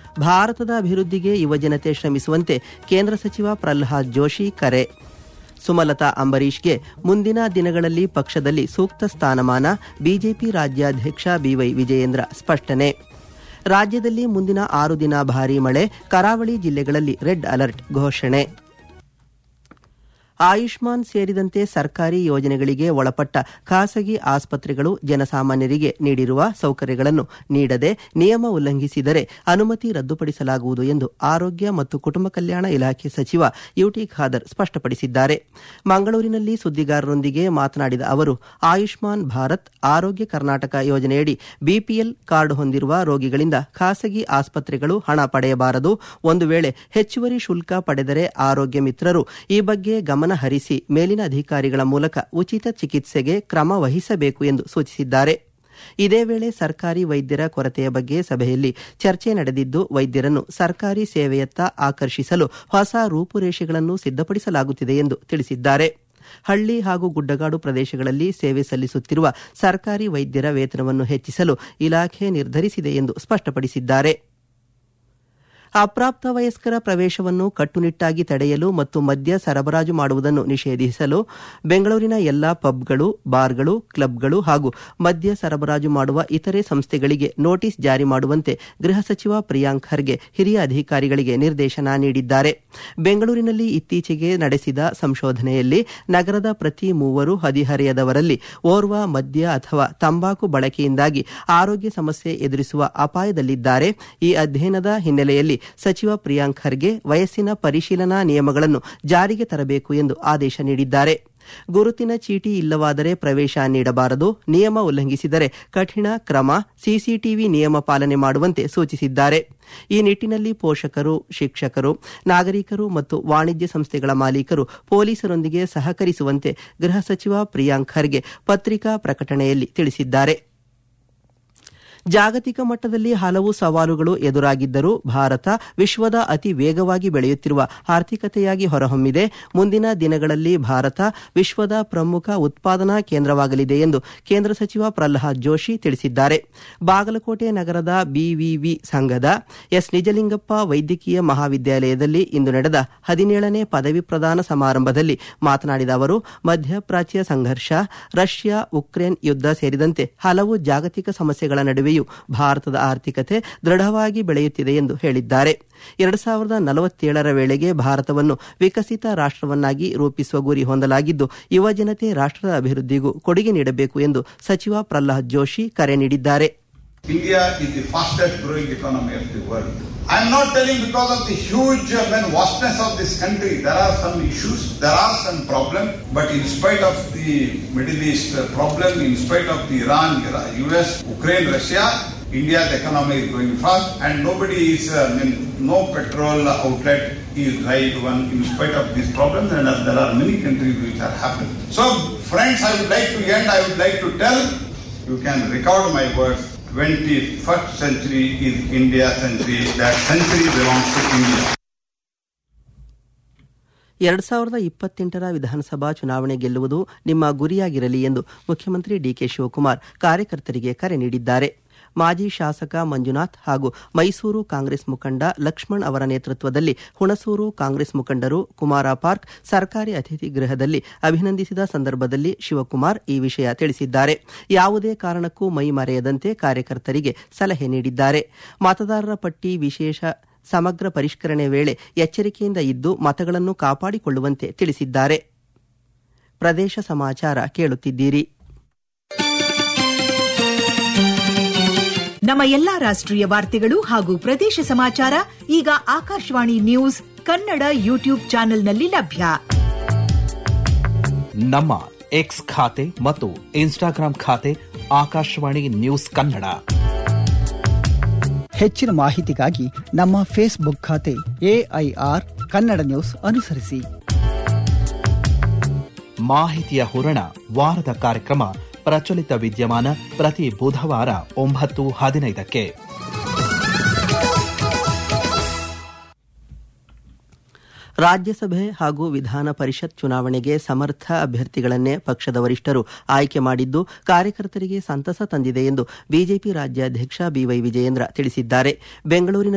ಭಾರತದ ಅಭಿವೃದ್ಧಿಗೆ ಯುವಜನತೆ ಶ್ರಮಿಸುವಂತೆ ಕೇಂದ್ರ ಸಚಿವ ಪ್ರಹ್ಲಾದ್ ಜೋಶಿ ಕರೆ. ಸುಮಲತಾ ಅಂಬರೀಷ್ಗೆ ಮುಂದಿನ ದಿನಗಳಲ್ಲಿ ಪಕ್ಷದಲ್ಲಿ ಸೂಕ್ತ ಸ್ಥಾನಮಾನ, ಬಿಜೆಪಿ ರಾಜ್ಯಾಧ್ಯಕ್ಷ ಬಿವೈ ವಿಜಯೇಂದ್ರ ಸ್ಪಷ್ಟನೆ. ರಾಜ್ಯದಲ್ಲಿ ಮುಂದಿನ 6 ದಿನ ಭಾರೀ ಮಳೆ, ಕರಾವಳಿ ಜಿಲ್ಲೆಗಳಲ್ಲಿ ರೆಡ್ ಅಲರ್ಟ್ ಘೋಷಣೆ. ಆಯುಷ್ಮಾನ್ ಸೇರಿದಂತೆ ಸರ್ಕಾರಿ ಯೋಜನೆಗಳಿಗೆ ಒಳಪಟ್ಟ ಖಾಸಗಿ ಆಸ್ಪತ್ರೆಗಳು ಜನಸಾಮಾನ್ಯರಿಗೆ ನೀಡಿರುವ ಸೌಕರ್ಯಗಳನ್ನು ನೀಡದೆ ನಿಯಮ ಉಲ್ಲಂಘಿಸಿದರೆ ಅನುಮತಿ ರದ್ದುಪಡಿಸಲಾಗುವುದು ಎಂದು ಆರೋಗ್ಯ ಮತ್ತು ಕುಟುಂಬ ಕಲ್ಯಾಣ ಇಲಾಖೆ ಸಚಿವ ಯುಟಿ ಖಾದರ್ ಸ್ಪಷ್ಟಪಡಿಸಿದ್ದಾರೆ. ಮಂಗಳೂರಿನಲ್ಲಿ ಸುದ್ದಿಗಾರರೊಂದಿಗೆ ಮಾತನಾಡಿದ ಅವರು, ಆಯುಷ್ಮಾನ್ ಭಾರತ್, ಆರೋಗ್ಯ ಕರ್ನಾಟಕ ಯೋಜನೆಯಡಿ ಬಿಪಿಎಲ್ ಕಾರ್ಡ್ ಹೊಂದಿರುವ ರೋಗಿಗಳಿಂದ ಖಾಸಗಿ ಆಸ್ಪತ್ರೆಗಳು ಹಣ ಪಡೆಯಬಾರದು. ಒಂದು ವೇಳೆ ಹೆಚ್ಚುವರಿ ಶುಲ್ಕ ಪಡೆದರೆ ಆರೋಗ್ಯ ಮಿತ್ರರು ಈ ಬಗ್ಗೆ ಗಮನ ಹರಿಸಿ ಮೇಲಿನ ಅಧಿಕಾರಿಗಳ ಮೂಲಕ ಉಚಿತ ಚಿಕಿತ್ಸೆಗೆ ಕ್ರಮ ವಹಿಸಬೇಕು ಎಂದು ಸೂಚಿಸಿದ್ದಾರೆ. ಇದೇ ವೇಳೆ ಸರ್ಕಾರಿ ವೈದ್ಯರ ಕೊರತೆಯ ಬಗ್ಗೆ ಸಭೆಯಲ್ಲಿ ಚರ್ಚೆ ನಡೆದಿದ್ದು, ವೈದ್ಯರನ್ನು ಸರ್ಕಾರಿ ಸೇವೆಯತ್ತ ಆಕರ್ಷಿಸಲು ಹೊಸ ರೂಪುರೇಷೆಗಳನ್ನು ಸಿದ್ಧಪಡಿಸಲಾಗುತ್ತಿದೆ ಎಂದು ತಿಳಿಸಿದ್ದಾರೆ. ಹಳ್ಳಿ ಹಾಗೂ ಗುಡ್ಡಗಾಡು ಪ್ರದೇಶಗಳಲ್ಲಿ ಸೇವೆ ಸಲ್ಲಿಸುತ್ತಿರುವ ಸರ್ಕಾರಿ ವೈದ್ಯರ ವೇತನವನ್ನು ಹೆಚ್ಚಿಸಲು ಇಲಾಖೆ ನಿರ್ಧರಿಸಿದೆ ಎಂದು ಸ್ಪಷ್ಟಪಡಿಸಿದ್ದಾರೆ. ಅಪ್ರಾಪ್ತ ವಯಸ್ಕರ ಪ್ರವೇಶವನ್ನು ಕಟ್ಟುನಿಟ್ಟಾಗಿ ತಡೆಯಲು ಮತ್ತು ಮದ್ಯ ಸರಬರಾಜು ಮಾಡುವುದನ್ನು ನಿಷೇಧಿಸಲು ಬೆಂಗಳೂರಿನ ಎಲ್ಲಾ ಪಬ್ಗಳು, ಬಾರ್ಗಳು, ಕ್ಲಬ್ಗಳು ಹಾಗೂ ಮದ್ಯ ಸರಬರಾಜು ಮಾಡುವ ಇತರೆ ಸಂಸ್ಥೆಗಳಿಗೆ ನೋಟಿಸ್ ಜಾರಿ ಮಾಡುವಂತೆ ಗೃಹ ಸಚಿವ ಪ್ರಿಯಾಂಕ್ ಖರ್ಗೆ ಹಿರಿಯ ಅಧಿಕಾರಿಗಳಿಗೆ ನಿರ್ದೇಶನ ನೀಡಿದ್ದಾರೆ. ಬೆಂಗಳೂರಿನಲ್ಲಿ ಇತ್ತೀಚೆಗೆ ನಡೆಸಿದ ಸಂಶೋಧನೆಯಲ್ಲಿ ನಗರದ ಪ್ರತಿ 3 ಹದಿಹರೆಯದವರಲ್ಲಿ ಓರ್ವ ಮದ್ಯ ಅಥವಾ ತಂಬಾಕು ಬಳಕೆಯಿಂದಾಗಿ ಆರೋಗ್ಯ ಸಮಸ್ಯೆ ಎದುರಿಸುವ ಅಪಾಯದಲ್ಲಿದ್ದಾರೆ. ಈ ಅಧ್ಯಯನದ ಹಿನ್ನೆಲೆಯಲ್ಲಿ ಸಚಿವ ಪ್ರಿಯಾಂಕ್ ಖರ್ಗೆ ವಯಸ್ಸಿನ ಪರಿಶೀಲನಾ ನಿಯಮಗಳನ್ನು ಜಾರಿಗೆ ತರಬೇಕು ಎಂದು ಆದೇಶ ನೀಡಿದ್ದಾರೆ. ಗುರುತಿನ ಚೀಟಿ ಇಲ್ಲವಾದರೆ ಪ್ರವೇಶ ನೀಡಬಾರದು. ನಿಯಮ ಉಲ್ಲಂಘಿಸಿದರೆ ಕಠಿಣ ಕ್ರಮ, ಸಿಸಿಟಿವಿ ನಿಯಮ ಪಾಲನೆ ಮಾಡುವಂತೆ ಸೂಚಿಸಿದ್ದಾರೆ. ಈ ನಿಟ್ಟಿನಲ್ಲಿ ಪೋಷಕರು, ಶಿಕ್ಷಕರು, ನಾಗರಿಕರು ಮತ್ತು ವಾಣಿಜ್ಯ ಸಂಸ್ಥೆಗಳ ಮಾಲೀಕರು ಪೊಲೀಸರೊಂದಿಗೆ ಸಹಕರಿಸುವಂತೆ ಗೃಹ ಸಚಿವ ಪ್ರಿಯಾಂಕ್ ಖರ್ಗೆ ಪತ್ರಿಕಾ ಪ್ರಕಟಣೆಯಲ್ಲಿ ತಿಳಿಸಿದ್ದಾರೆ. ಜಾಗತಿಕ ಮಟ್ಟದಲ್ಲಿ ಹಲವು ಸವಾಲುಗಳು ಎದುರಾಗಿದ್ದರೂ ಭಾರತ ವಿಶ್ವದ ಅತಿ ವೇಗವಾಗಿ ಬೆಳೆಯುತ್ತಿರುವ ಆರ್ಥಿಕತೆಯಾಗಿ ಹೊರಹೊಮ್ಮಿದೆ. ಮುಂದಿನ ದಿನಗಳಲ್ಲಿ ಭಾರತ ವಿಶ್ವದ ಪ್ರಮುಖ ಉತ್ಪಾದನಾ ಕೇಂದ್ರವಾಗಲಿದೆ ಎಂದು ಕೇಂದ್ರ ಸಚಿವ ಪ್ರಹ್ಲಾದ್ ಜೋಶಿ ತಿಳಿಸಿದ್ದಾರೆ. ಬಾಗಲಕೋಟೆ ನಗರದ ಬಿವಿವಿ ಸಂಘದ ಎಸ್ ನಿಜಲಿಂಗಪ್ಪ ವೈದ್ಯಕೀಯ ಮಹಾವಿದ್ಯಾಲಯದಲ್ಲಿ ಇಂದು ನಡೆದ 17ನೇ ಪದವಿ ಪ್ರದಾನ ಸಮಾರಂಭದಲ್ಲಿ ಮಾತನಾಡಿದ ಅವರು, ಮಧ್ಯಪ್ರಾಚ್ಯ ಸಂಘರ್ಷ, ರಷ್ಯಾ ಉಕ್ರೇನ್ ಯುದ್ಧ ಸೇರಿದಂತೆ ಹಲವು ಜಾಗತಿಕ ಸಮಸ್ಯೆಗಳ ನಡುವೆಯೂ ಭಾರತದ ಆರ್ಥಿಕತೆ ದೃಢವಾಗಿ ಬೆಳೆಯುತ್ತಿದೆ ಎಂದು ಹೇಳಿದ್ದಾರೆ. 2047ರ ವೇಳೆಗೆ ಭಾರತವನ್ನು ವಿಕಸಿತ ರಾಷ್ಟ್ರವನ್ನಾಗಿ ರೂಪಿಸುವ ಗುರಿ ಹೊಂದಲಾಗಿದ್ದು, ಯುವಜನತೆ ರಾಷ್ಟ್ರದ ಅಭಿವೃದ್ಧಿಗೂ ಕೊಡುಗೆ ನೀಡಬೇಕು ಎಂದು ಸಚಿವ ಪ್ರಹ್ಲಾದ್ ಜೋಶಿ ಕರೆ ನೀಡಿದ್ದಾರೆ. India is the fastest growing economy of the world. I am not telling because of the huge vastness of this country. There are some issues, there are some problems, but in spite of the Middle East problem, in spite of the Iran, US, Ukraine, Russia, India's economy is going fast, and nobody is, no petrol outlet is right one in spite of these problems, and there are many countries which are happening. So, friends, I would like to end, I would like to tell, you can record my words, 21st century is India century, that century belongs to India. 2028ರ ವಿಧಾನಸಭಾ ಚುನಾವಣೆ ಗೆಲ್ಲುವುದು ನಿಮ್ಮ ಗುರಿಯಾಗಿರಲಿ ಎಂದು ಮುಖ್ಯಮಂತ್ರಿ DK Shivakumar ಕಾರ್ಯಕರ್ತರಿಗೆ ಕರೆ ನೀಡಿದ್ದಾರೆ. ಮಾಜಿ ಶಾಸಕ ಮಂಜುನಾಥ್ ಹಾಗೂ ಮೈಸೂರು ಕಾಂಗ್ರೆಸ್ ಮುಖಂಡ ಲಕ್ಷ್ಮಣ್ ಅವರ ನೇತೃತ್ವದಲ್ಲಿ ಹುಣಸೂರು ಕಾಂಗ್ರೆಸ್ ಮುಖಂಡರು ಕುಮಾರ ಪಾರ್ಕ್ ಸರ್ಕಾರಿ ಅತಿಥಿ ಗೃಹದಲ್ಲಿ ಅಭಿನಂದಿಸಿದ ಸಂದರ್ಭದಲ್ಲಿ ಶಿವಕುಮಾರ್ ಈ ವಿಷಯ ತಿಳಿಸಿದ್ದಾರೆ. ಯಾವುದೇ ಕಾರಣಕ್ಕೂ ಮೈ ಮರೆಯದಂತೆ ಕಾರ್ಯಕರ್ತರಿಗೆ ಸಲಹೆ ನೀಡಿದ್ದಾರೆ. ಮತದಾರರ ಪಟ್ಟಿ ವಿಶೇಷ ಸಮಗ್ರ ಪರಿಷ್ಕರಣೆ ವೇಳೆ ಎಚ್ಚರಿಕೆಯಿಂದ ಇದ್ದು ಮತಗಳನ್ನು ಕಾಪಾಡಿಕೊಳ್ಳುವಂತೆ ತಿಳಿಸಿದ್ದಾರೆ. ಪ್ರದೇಶ ಸಮಾಚಾರ ಕೇಳುತ್ತಿದ್ದೀರಿ. ನಮ್ಮ ಎಲ್ಲಾ ರಾಷ್ಟ್ರೀಯ ವಾರ್ತೆಗಳು ಹಾಗೂ ಪ್ರದೇಶ ಸಮಾಚಾರ ಈಗ ಆಕಾಶವಾಣಿ ನ್ಯೂಸ್ ಕನ್ನಡ ಯೂಟ್ಯೂಬ್ ಚಾನೆಲ್ನಲ್ಲಿ ಲಭ್ಯ. ನಮ್ಮ ಎಕ್ಸ್ ಖಾತೆ ಮತ್ತು ಇನ್ಸ್ಟಾಗ್ರಾಂ ಖಾತೆ ಆಕಾಶವಾಣಿ ನ್ಯೂಸ್ ಕನ್ನಡ. ಹೆಚ್ಚಿನ ಮಾಹಿತಿಗಾಗಿ ನಮ್ಮ ಫೇಸ್ಬುಕ್ ಖಾತೆ AIR ಕನ್ನಡ ನ್ಯೂಸ್ ಅನುಸರಿಸಿ. ಮಾಹಿತಿಯ ಹೂರಣ ವಾರದ ಕಾರ್ಯಕ್ರಮ ಪ್ರಚಲಿತ ವಿದ್ಯಮಾನ ಪ್ರತಿ ಬುಧವಾರ 9:15. ರಾಜ್ಯಸಭೆ ಹಾಗೂ ವಿಧಾನ ಪರಿಷತ್ ಚುನಾವಣೆಗೆ ಸಮರ್ಥ ಅಭ್ಯರ್ಥಿಗಳನ್ನೇ ಪಕ್ಷದ ವರಿಷ್ಠರು ಆಯ್ಕೆ ಮಾಡಿದ್ದು ಕಾರ್ಯಕರ್ತರಿಗೆ ಸಂತಸ ತಂದಿದೆ ಎಂದು ಬಿಜೆಪಿ ರಾಜ್ಯಾಧ್ಯಕ್ಷ ಬಿವೈ ವಿಜಯೇಂದ್ರ ತಿಳಿಸಿದ್ದಾರೆ. ಬೆಂಗಳೂರಿನ